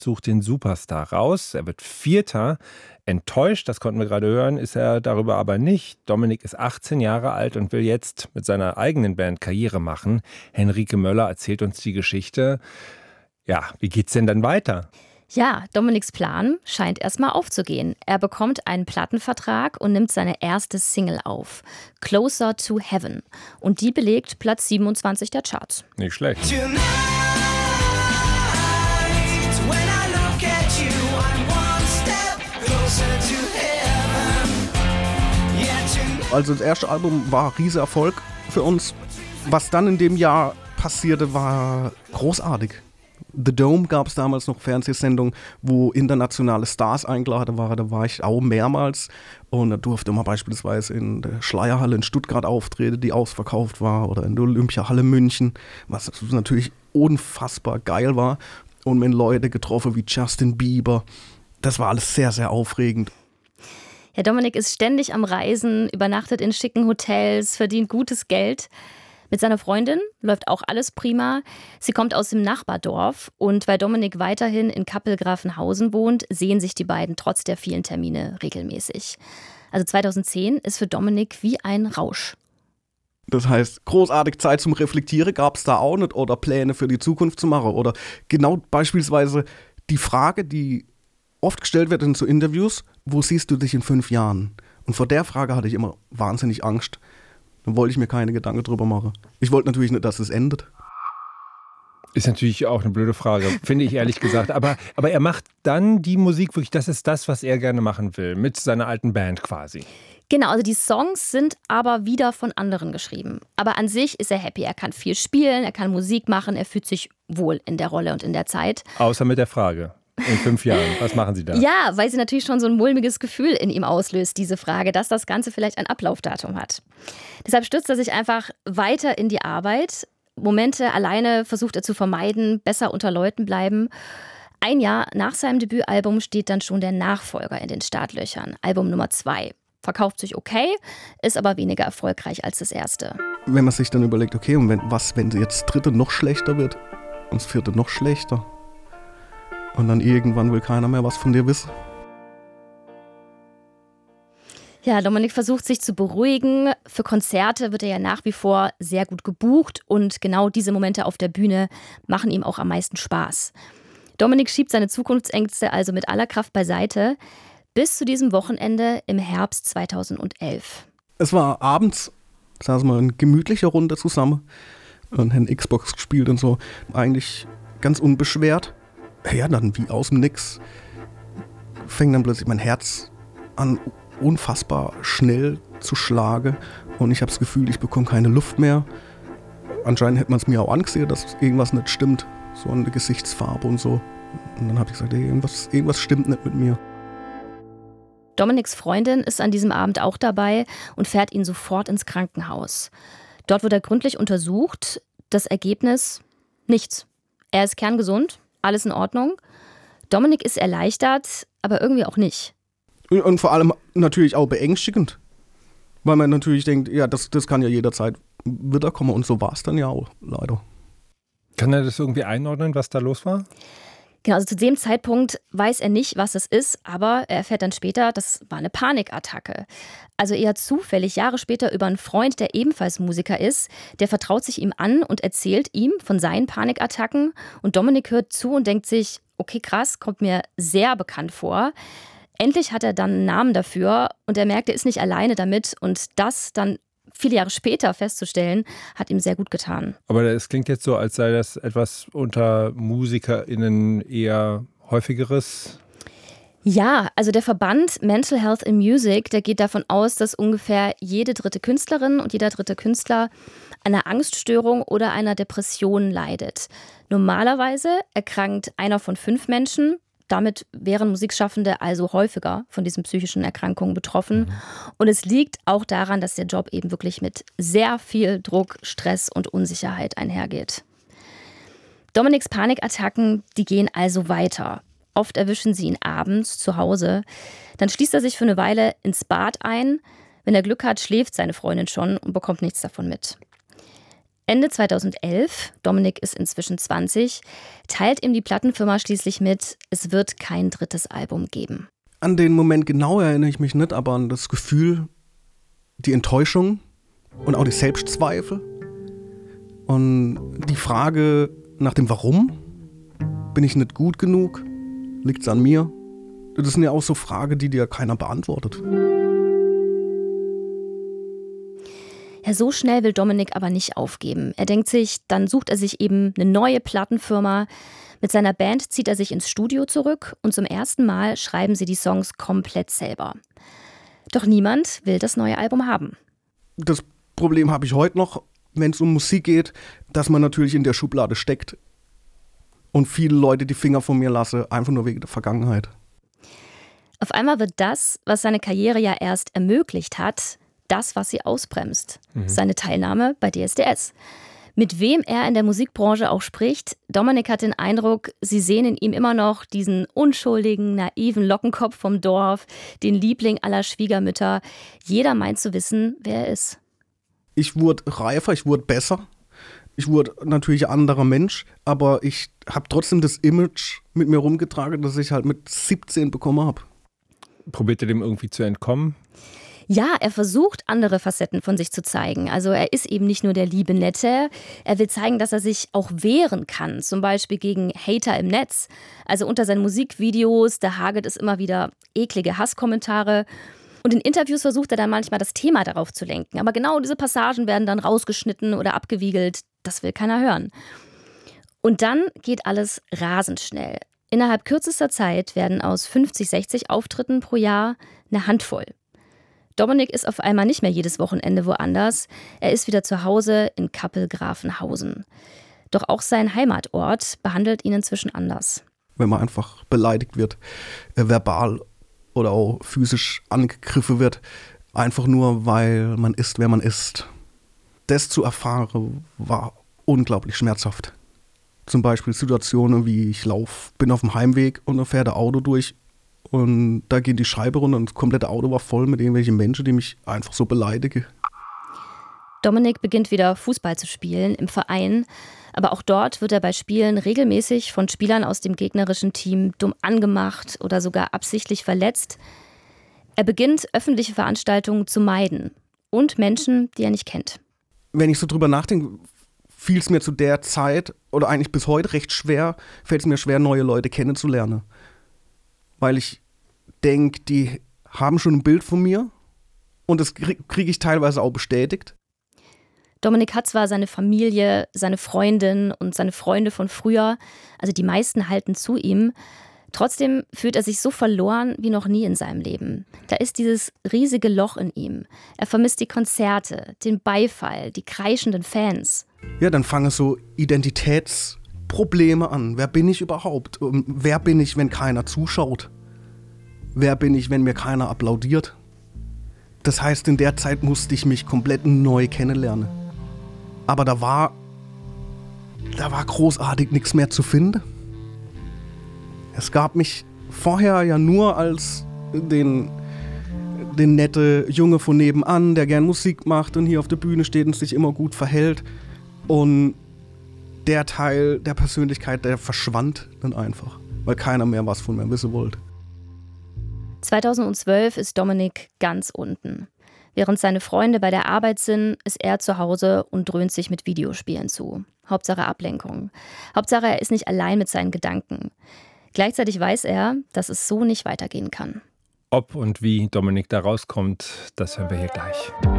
sucht den Superstar raus. Er wird Vierter. Enttäuscht, das konnten wir gerade hören, ist er darüber aber nicht. Dominik ist 18 Jahre alt und will jetzt mit seiner eigenen Band Karriere machen. Henrike Möller erzählt uns die Geschichte. Ja, wie geht's denn dann weiter? Ja, Dominiks Plan scheint erstmal aufzugehen. Er bekommt einen Plattenvertrag und nimmt seine erste Single auf, Closer to Heaven. Und die belegt Platz 27 der Charts. Nicht schlecht. Also das erste Album war ein riesiger Erfolg für uns. Was dann in dem Jahr passierte, war großartig. The Dome gab es damals noch Fernsehsendungen, wo internationale Stars eingeladen waren. Da war ich auch mehrmals. Und da durfte man beispielsweise in der Schleierhalle in Stuttgart auftreten, die ausverkauft war. Oder in der Olympiahalle München, was natürlich unfassbar geil war. Und mit Leute getroffen wie Justin Bieber. Das war alles sehr, sehr aufregend. Ja, Dominik ist ständig am Reisen, übernachtet in schicken Hotels, verdient gutes Geld. Mit seiner Freundin läuft auch alles prima. Sie kommt aus dem Nachbardorf und weil Dominik weiterhin in Kappel-Grafenhausen wohnt, sehen sich die beiden trotz der vielen Termine regelmäßig. Also 2010 ist für Dominik wie ein Rausch. Das heißt, großartig Zeit zum Reflektieren gab es da auch nicht oder Pläne für die Zukunft zu machen. Oder genau beispielsweise die Frage, die oft gestellt wird in so Interviews, wo siehst du dich in 5 Jahren? Und vor der Frage hatte ich immer wahnsinnig Angst. Dann wollte ich mir keine Gedanken drüber machen. Ich wollte natürlich nicht, dass es endet. Ist natürlich auch eine blöde Frage, finde ich ehrlich gesagt. Aber er macht dann die Musik wirklich, das ist das, was er gerne machen will, mit seiner alten Band quasi. Genau, also die Songs sind aber wieder von anderen geschrieben. Aber an sich ist er happy. Er kann viel spielen, er kann Musik machen, er fühlt sich wohl in der Rolle und in der Zeit. Außer mit der Frage. In 5 Jahren, was machen Sie da? Ja, weil sie natürlich schon so ein mulmiges Gefühl in ihm auslöst, diese Frage, dass das Ganze vielleicht ein Ablaufdatum hat. Deshalb stürzt er sich einfach weiter in die Arbeit. Momente alleine versucht er zu vermeiden, besser unter Leuten bleiben. Ein Jahr nach seinem Debütalbum steht dann schon der Nachfolger in den Startlöchern, Album Nummer 2. Verkauft sich okay, ist aber weniger erfolgreich als das erste. Wenn man sich dann überlegt, okay, und wenn jetzt das dritte noch schlechter wird und das vierte noch schlechter und dann irgendwann will keiner mehr was von dir wissen. Ja, Dominik versucht sich zu beruhigen. Für Konzerte wird er ja nach wie vor sehr gut gebucht und genau diese Momente auf der Bühne machen ihm auch am meisten Spaß. Dominik schiebt seine Zukunftsängste also mit aller Kraft beiseite, bis zu diesem Wochenende im Herbst 2011. Es war abends, saßen wir in gemütlicher Runde zusammen und haben Xbox gespielt und so. Eigentlich ganz unbeschwert. Ja, dann wie aus dem Nix fängt dann plötzlich mein Herz an, unfassbar schnell zu schlagen. Und ich habe das Gefühl, ich bekomme keine Luft mehr. Anscheinend hätte man es mir auch angesehen, dass irgendwas nicht stimmt. So eine Gesichtsfarbe und so. Und dann habe ich gesagt, irgendwas stimmt nicht mit mir. Dominiks Freundin ist an diesem Abend auch dabei und fährt ihn sofort ins Krankenhaus. Dort wird er gründlich untersucht. Das Ergebnis? Nichts. Er ist kerngesund, alles in Ordnung. Dominik ist erleichtert, aber irgendwie auch nicht. Und vor allem natürlich auch beängstigend. Weil man natürlich denkt, ja, das kann ja jederzeit wiederkommen. Und so war es dann ja auch, leider. Kann er das irgendwie einordnen, was da los war? Genau, also zu dem Zeitpunkt weiß er nicht, was es ist, aber er erfährt dann später, das war eine Panikattacke. Also eher zufällig, Jahre später über einen Freund, der ebenfalls Musiker ist, der vertraut sich ihm an und erzählt ihm von seinen Panikattacken. Und Dominik hört zu und denkt sich, okay, krass, kommt mir sehr bekannt vor. Endlich hat er dann einen Namen dafür und er merkt, er ist nicht alleine damit und das dann viele Jahre später festzustellen, hat ihm sehr gut getan. Aber es klingt jetzt so, als sei das etwas unter MusikerInnen eher häufigeres. Ja, also der Verband Mental Health in Music, der geht davon aus, dass ungefähr jede dritte Künstlerin und jeder dritte Künstler an einer Angststörung oder einer Depression leidet. Normalerweise erkrankt einer von 5 Menschen. Damit wären Musikschaffende also häufiger von diesen psychischen Erkrankungen betroffen. Und es liegt auch daran, dass der Job eben wirklich mit sehr viel Druck, Stress und Unsicherheit einhergeht. Dominiks Panikattacken, die gehen also weiter. Oft erwischen sie ihn abends zu Hause. Dann schließt er sich für eine Weile ins Bad ein. Wenn er Glück hat, schläft seine Freundin schon und bekommt nichts davon mit. Ende 2011, Dominic ist inzwischen 20, teilt ihm die Plattenfirma schließlich mit, es wird kein drittes Album geben. An den Moment genau erinnere ich mich nicht, aber an das Gefühl, die Enttäuschung und auch die Selbstzweifel und die Frage nach dem Warum. Bin ich nicht gut genug? Liegt's an mir? Das sind ja auch so Fragen, die dir keiner beantwortet. Ja, so schnell will Dominic aber nicht aufgeben. Er denkt sich, dann sucht er sich eben eine neue Plattenfirma. Mit seiner Band zieht er sich ins Studio zurück und zum ersten Mal schreiben sie die Songs komplett selber. Doch niemand will das neue Album haben. Das Problem habe ich heute noch, wenn es um Musik geht, dass man natürlich in der Schublade steckt und viele Leute die Finger von mir lassen, einfach nur wegen der Vergangenheit. Auf einmal wird das, was seine Karriere ja erst ermöglicht hat, das, was sie ausbremst. Seine Teilnahme bei DSDS. Mit wem er in der Musikbranche auch spricht, Dominic hat den Eindruck, sie sehen in ihm immer noch diesen unschuldigen, naiven Lockenkopf vom Dorf, den Liebling aller Schwiegermütter. Jeder meint zu wissen, wer er ist. Ich wurde reifer, ich wurde besser. Ich wurde natürlich ein anderer Mensch, aber ich habe trotzdem das Image mit mir rumgetragen, das ich halt mit 17 bekommen habe. Probiert er dem irgendwie zu entkommen? Ja, er versucht, andere Facetten von sich zu zeigen. Also er ist eben nicht nur der liebe Nette. Er will zeigen, dass er sich auch wehren kann. Zum Beispiel gegen Hater im Netz. Also unter seinen Musikvideos, da hagelt es immer wieder eklige Hasskommentare. Und in Interviews versucht er dann manchmal, das Thema darauf zu lenken. Aber genau diese Passagen werden dann rausgeschnitten oder abgewiegelt. Das will keiner hören. Und dann geht alles rasend schnell. Innerhalb kürzester Zeit werden aus 50, 60 Auftritten pro Jahr eine Handvoll. Dominic ist auf einmal nicht mehr jedes Wochenende woanders. Er ist wieder zu Hause in Kappel-Grafenhausen. Doch auch sein Heimatort behandelt ihn inzwischen anders. Wenn man einfach beleidigt wird, verbal oder auch physisch angegriffen wird, einfach nur, weil man ist, wer man ist. Das zu erfahren, war unglaublich schmerzhaft. Zum Beispiel Situationen wie ich bin auf dem Heimweg und dann fährt ein Auto durch und da geht die Scheibe runter und das komplette Auto war voll mit irgendwelchen Menschen, die mich einfach so beleidigen. Dominic beginnt wieder Fußball zu spielen im Verein, aber auch dort wird er bei Spielen regelmäßig von Spielern aus dem gegnerischen Team dumm angemacht oder sogar absichtlich verletzt. Er beginnt, öffentliche Veranstaltungen zu meiden und Menschen, die er nicht kennt. Wenn ich so drüber nachdenke, fiel es mir zu der Zeit oder eigentlich bis heute recht schwer, fällt es mir schwer, neue Leute kennenzulernen. Weil ich denke, die haben schon ein Bild von mir und das kriege ich teilweise auch bestätigt. Dominic hat zwar seine Familie, seine Freundin und seine Freunde von früher, also die meisten halten zu ihm, trotzdem fühlt er sich so verloren wie noch nie in seinem Leben. Da ist dieses riesige Loch in ihm. Er vermisst die Konzerte, den Beifall, die kreischenden Fans. Ja, dann fangen so Identitätsprobleme an. Wer bin ich überhaupt? Wer bin ich, wenn keiner zuschaut? Wer bin ich, wenn mir keiner applaudiert? Das heißt, in der Zeit musste ich mich komplett neu kennenlernen. Aber da war großartig nichts mehr zu finden. Es gab mich vorher ja nur als den nette Junge von nebenan, der gern Musik macht und hier auf der Bühne steht und sich immer gut verhält. Und der Teil der Persönlichkeit, der verschwand dann einfach, weil keiner mehr was von mir wissen wollte. 2012 ist Dominic ganz unten. Während seine Freunde bei der Arbeit sind, ist er zu Hause und dröhnt sich mit Videospielen zu. Hauptsache Ablenkung. Hauptsache, er ist nicht allein mit seinen Gedanken. Gleichzeitig weiß er, dass es so nicht weitergehen kann. Ob und wie Dominic da rauskommt, das hören wir hier gleich.